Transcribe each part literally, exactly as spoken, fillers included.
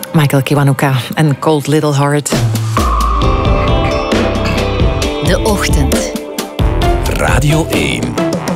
Michael Kiwanuka en Cold Little Heart. De Ochtend. Radio één.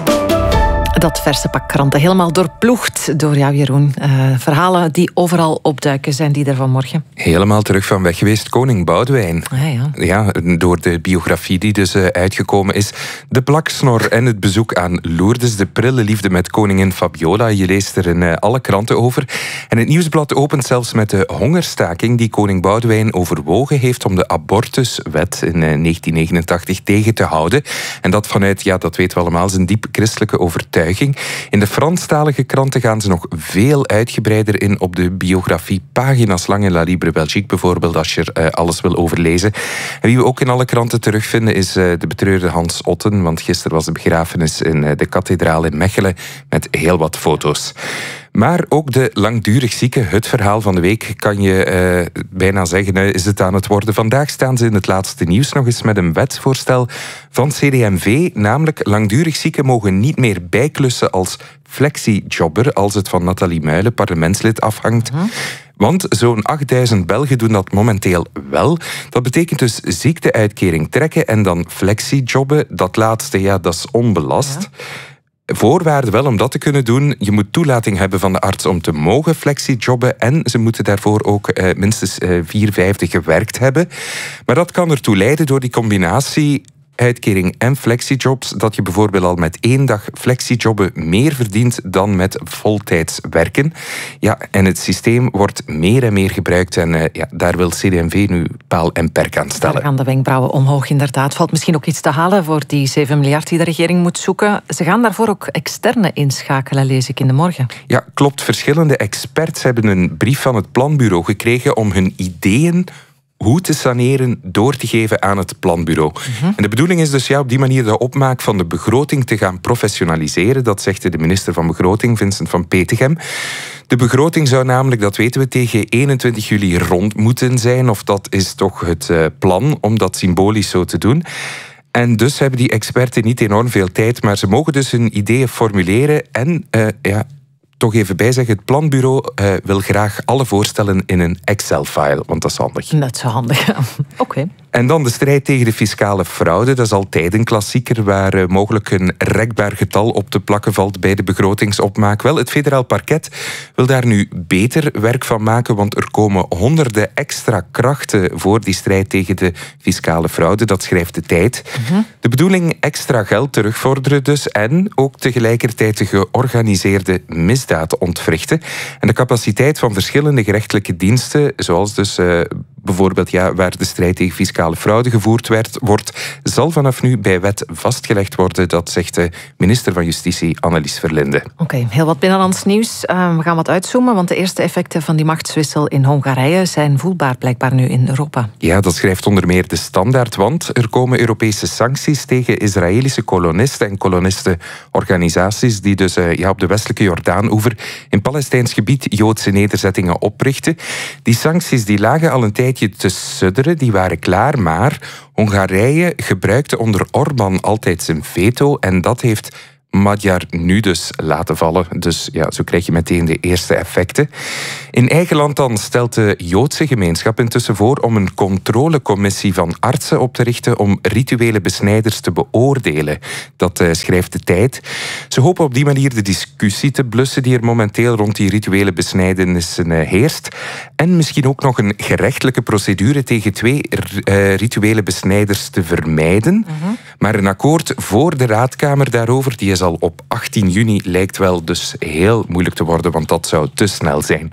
Dat verse pak kranten helemaal doorploegd door jou, Jeroen. Uh, verhalen die overal opduiken, zijn die er vanmorgen? Helemaal terug van weg geweest, koning Boudewijn. Ah, ja. Ja, door de biografie die dus uh, uitgekomen is. De plaksnor en het bezoek aan Lourdes. De prille liefde met koningin Fabiola. Je leest er in uh, alle kranten over. En het Nieuwsblad opent zelfs met de hongerstaking die koning Boudewijn overwogen heeft om de abortuswet in uh, negentien negenentachtig tegen te houden. En dat vanuit, ja, dat weten we allemaal, zijn diep christelijke overtuiging. In de Franstalige kranten gaan ze nog veel uitgebreider in op de biografie. Pagina's lang in La Libre Belgique bijvoorbeeld, als je er uh, alles wil overlezen. En wie we ook in alle kranten terugvinden is uh, de betreurde Hans Otten, want gisteren was de begrafenis in uh, de kathedraal in Mechelen met heel wat foto's. Maar ook de langdurig zieken, het verhaal van de week, kan je uh, bijna zeggen, uh, is het aan het worden. Vandaag staan ze in het laatste nieuws nog eens met een wetsvoorstel van C D M V, namelijk langdurig zieken mogen niet meer bijklussen als flexijobber, als het van Nathalie Muilen, parlementslid, afhangt. Uh-huh. Want zo'n achtduizend Belgen doen dat momenteel wel. Dat betekent dus ziekteuitkering trekken en dan flexijobben. Dat laatste, ja, dat is onbelast. Ja. Voorwaarde wel om dat te kunnen doen. Je moet toelating hebben van de arts om te mogen flexijobben en ze moeten daarvoor ook uh, minstens uh, vier vijfde gewerkt hebben. Maar dat kan ertoe leiden door die combinatie uitkering en flexijobs, dat je bijvoorbeeld al met één dag flexijobben meer verdient dan met voltijds werken. Ja, en het systeem wordt meer en meer gebruikt en uh, ja, daar wil C D M V nu paal en perk aan stellen. Daar gaan de wenkbrauwen omhoog, inderdaad. Valt misschien ook iets te halen voor die zeven miljard die de regering moet zoeken. Ze gaan daarvoor ook externe inschakelen, lees ik in de morgen. Ja, klopt. Verschillende experts hebben een brief van het planbureau gekregen om hun ideeën hoe te saneren door te geven aan het planbureau. Uh-huh. En de bedoeling is dus ja, op die manier de opmaak van de begroting te gaan professionaliseren. Dat zegt de minister van Begroting, Vincent van Petegem. De begroting zou namelijk, dat weten we, tegen eenentwintig juli rond moeten zijn. Of dat is toch het uh, plan om dat symbolisch zo te doen. En dus hebben die experten niet enorm veel tijd, maar ze mogen dus hun ideeën formuleren en uh, ja, toch even bijzeggen, het planbureau uh, wil graag alle voorstellen in een Excel-file, want dat is handig. Dat is zo handig, ja. Oké. Okay. En dan de strijd tegen de fiscale fraude. Dat is altijd een klassieker waar uh, mogelijk een rekbaar getal op te plakken valt bij de begrotingsopmaak. Wel, het federaal parket wil daar nu beter werk van maken, want er komen honderden extra krachten voor die strijd tegen de fiscale fraude. Dat schrijft de Tijd. Uh-huh. De bedoeling extra geld terugvorderen dus en ook tegelijkertijd de georganiseerde misdaad ontwrichten. En de capaciteit van verschillende gerechtelijke diensten, zoals dus uh, bijvoorbeeld ja, waar de strijd tegen fiscale fraude gevoerd werd, wordt, zal vanaf nu bij wet vastgelegd worden. Dat zegt de minister van Justitie, Annelies Verlinde. Oké, okay, heel wat binnenlands nieuws. Uh, we gaan wat uitzoomen, want de eerste effecten van die machtswissel in Hongarije zijn voelbaar blijkbaar nu in Europa. Ja, dat schrijft onder meer de Standaard, want er komen Europese sancties tegen Israëlische kolonisten en kolonistenorganisaties die dus uh, ja, op de westelijke Jordaanoever in Palestijns gebied Joodse nederzettingen oprichten. Die sancties die lagen al een tijdje te sudderen, die waren klaar, maar Hongarije gebruikte onder Orbán altijd zijn veto en dat heeft Magyar nu dus laten vallen. Dus ja, zo krijg je meteen de eerste effecten. In eigen land dan stelt de Joodse gemeenschap intussen voor om een controlecommissie van artsen op te richten om rituele besnijders te beoordelen. Dat uh, schrijft de Tijd. Ze hopen op die manier de discussie te blussen die er momenteel rond die rituele besnijdenissen uh, heerst. En misschien ook nog een gerechtelijke procedure tegen twee uh, rituele besnijders te vermijden. Uh-huh. Maar een akkoord voor de Raadkamer daarover, die is al op achttien juni, lijkt wel dus heel moeilijk te worden, want dat zou te snel zijn.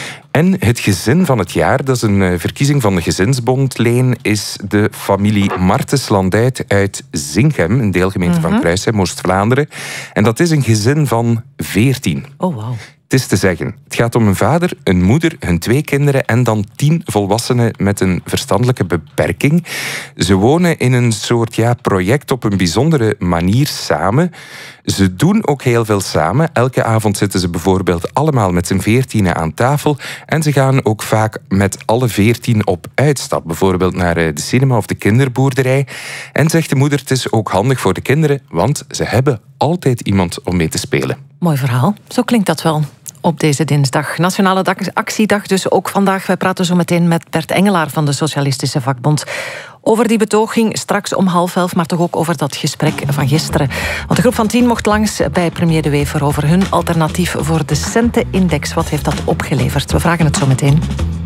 En het gezin van het jaar, dat is een verkiezing van de Gezinsbond, Leen, is de familie Martens-Landuit uit Zinggem, een deelgemeente uh-huh. van Kruisheim, Oost-Vlaanderen. En dat is een gezin van veertien. Oh, wauw. Het is te zeggen, het gaat om een vader, een moeder, hun twee kinderen en dan tien volwassenen met een verstandelijke beperking. Ze wonen in een soort ja, project op een bijzondere manier samen. Ze doen ook heel veel samen. Elke avond zitten ze bijvoorbeeld allemaal met z'n veertienen aan tafel. En ze gaan ook vaak met alle veertien op uitstap. Bijvoorbeeld naar de cinema of de kinderboerderij. En zegt de moeder, het is ook handig voor de kinderen, want ze hebben altijd iemand om mee te spelen. Mooi verhaal. Zo klinkt dat wel. Op deze dinsdag, Nationale Actiedag dus ook vandaag. Wij praten zo meteen met Bert Engelaar van de Socialistische Vakbond over die betoging straks om half elf, maar toch ook over dat gesprek van gisteren. Want de groep van tien mocht langs bij premier De Wever over hun alternatief voor de centenindex. Wat heeft dat opgeleverd? We vragen het zo meteen.